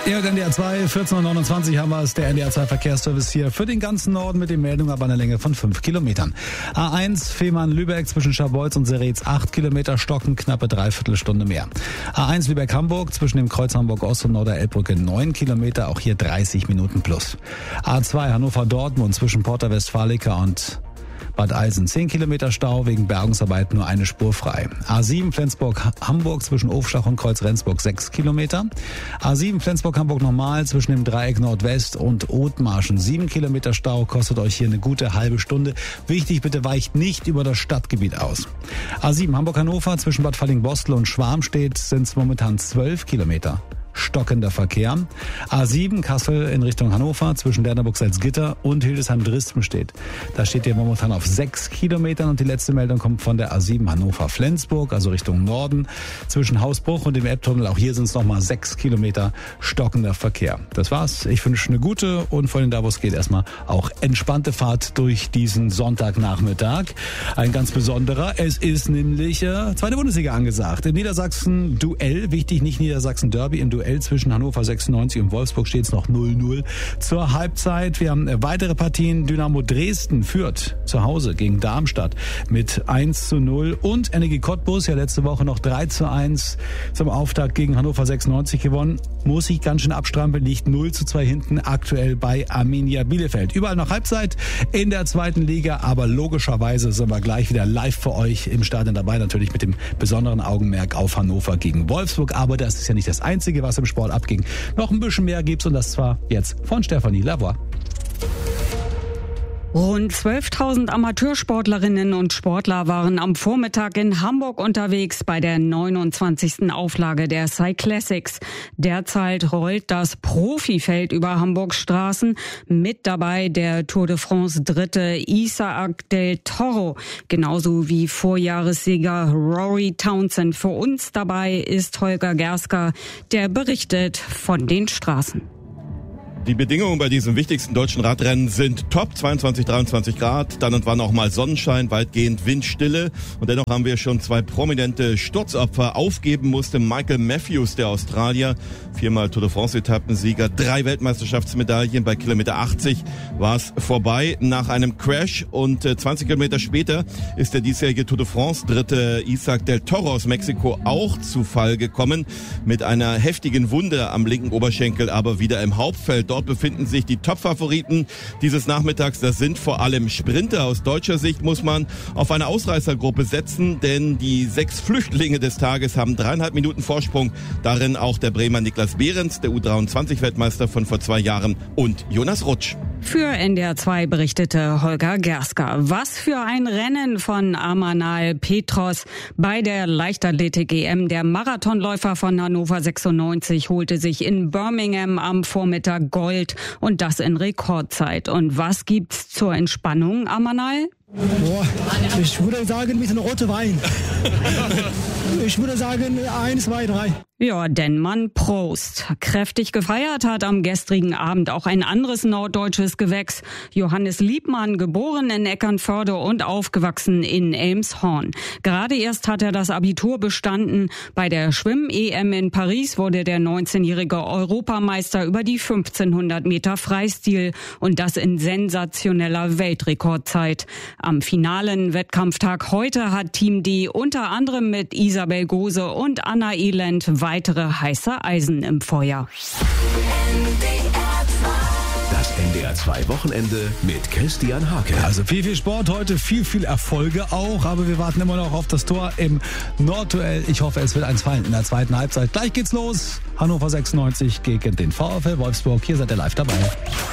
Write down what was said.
Ja, und NDR 2, 14.29 Uhr haben wir es, der NDR 2 Verkehrsservice hier für den ganzen Norden mit den Meldungen aber einer Länge von 5 Kilometern. A1 Fehmarn-Lübeck zwischen Scharbeutz und Seretz 8 Kilometer, Stocken knappe Dreiviertelstunde mehr. A1 Lübeck-Hamburg zwischen dem Kreuz Hamburg-Ost und Norder-Elbbrücke 9 Kilometer, auch hier 30 Minuten plus. A2 Hannover-Dortmund zwischen Porta Westfalica und Bad Eilsen 10 Kilometer Stau, wegen Bergungsarbeit nur eine Spur frei. A7 Flensburg-Hamburg zwischen Ofschach und Kreuz-Rendsburg 6 Kilometer. A7 Flensburg-Hamburg normal zwischen dem Dreieck Nordwest und Othmarschen 7 Kilometer Stau, kostet euch hier eine gute halbe Stunde. Wichtig, bitte weicht nicht über das Stadtgebiet aus. A7 Hamburg-Hannover zwischen Bad Falling-Bostel und Schwarmstedt sind es momentan 12 Kilometer. Stockender Verkehr. A7 Kassel in Richtung Hannover zwischen Lernerburg-Salzgitter und Hildesheim-Dresden steht. Da steht ihr momentan auf 6 Kilometern und die letzte Meldung kommt von der A7 Hannover-Flensburg, also Richtung Norden, zwischen Hausbruch und dem Elbtunnel. Auch hier sind es nochmal 6 Kilometer stockender Verkehr. Das war's. Ich wünsche eine gute und vor allem da, wo es geht, erstmal auch entspannte Fahrt durch diesen Sonntagnachmittag. Ein ganz besonderer. Es ist nämlich zweite Bundesliga angesagt. In Niedersachsen Duell, wichtig, nicht Niedersachsen Derby, im Duell zwischen Hannover 96 und Wolfsburg steht es noch 0-0 zur Halbzeit. Wir haben weitere Partien. Dynamo Dresden führt zu Hause gegen Darmstadt mit 1-0 und Energie Cottbus, ja letzte Woche noch 3-1 zum Auftakt gegen Hannover 96 gewonnen. Muss sich ganz schön abstrampeln, liegt 0-2 hinten aktuell bei Arminia Bielefeld. Überall noch Halbzeit in der zweiten Liga, aber logischerweise sind wir gleich wieder live für euch im Stadion dabei, natürlich mit dem besonderen Augenmerk auf Hannover gegen Wolfsburg. Aber das ist ja nicht das Einzige, was im Sport abging. Noch ein bisschen mehr gibt's und das zwar jetzt von Stefanie Lavoie. Rund 12.000 Amateursportlerinnen und Sportler waren am Vormittag in Hamburg unterwegs bei der 29. Auflage der Cyclassics. Derzeit rollt das Profifeld über Hamburgs Straßen. Mit dabei der Tour de France Dritte Isaac del Toro, genauso wie Vorjahressieger Rory Townsend. Für uns dabei ist Holger Gerska, der berichtet von den Straßen. Die Bedingungen bei diesem wichtigsten deutschen Radrennen sind top, 22, 23 Grad, dann und wann auch mal Sonnenschein, weitgehend Windstille. Und dennoch haben wir schon zwei prominente Sturzopfer. Aufgeben musste Michael Matthews, der Australier, 4-mal Tour de France-Etappensieger, 3 Weltmeisterschaftsmedaillen. Bei Kilometer 80 war es vorbei nach einem Crash und 20 Kilometer später ist der diesjährige Tour de France-Dritte Isaac del Toro aus Mexiko auch zu Fall gekommen mit einer heftigen Wunde am linken Oberschenkel, aber wieder im Hauptfeld. Dort befinden sich die Top-Favoriten dieses Nachmittags. Das sind vor allem Sprinter. Aus deutscher Sicht muss man auf eine Ausreißergruppe setzen, denn die 6 Flüchtlinge des Tages haben 3,5 Minuten Vorsprung. Darin auch der Bremer Niklas Behrens, der U23-Weltmeister von vor 2 Jahren, und Jonas Rutsch. Für NDR 2 berichtete Holger Gerska. Was für ein Rennen von Amanal Petros bei der Leichtathletik-EM. Der Marathonläufer von Hannover 96 holte sich in Birmingham am Vormittag Gold und das in Rekordzeit. Und was gibt's zur Entspannung, Amanal? Boah, ich würde sagen, ein bisschen rote Wein. Ich würde sagen 1, 2, 3. Ja, Dennmann, Prost. Kräftig gefeiert hat am gestrigen Abend auch ein anderes norddeutsches Gewächs. Johannes Liebmann, geboren in Eckernförde und aufgewachsen in Elmshorn. Gerade erst hat er das Abitur bestanden. Bei der Schwimm-EM in Paris wurde der 19-jährige Europameister über die 1500 Meter Freistil und das in sensationeller Weltrekordzeit. Am finalen Wettkampftag heute hat Team D unter anderem mit Isabel Gose und Anna Elend weitere heiße Eisen im Feuer. Das NDR 2 Wochenende mit Christian Hake. Also viel Sport heute, viel Erfolge auch, aber wir warten immer noch auf das Tor im Nordduell. Ich hoffe, es wird eins fallen in der zweiten Halbzeit. Gleich geht's los. Hannover 96 gegen den VfL Wolfsburg. Hier seid ihr live dabei.